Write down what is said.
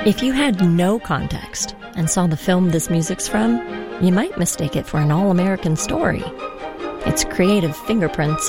If you had no context and saw the film this music's from, you might mistake it for an all-American story. Its creative fingerprints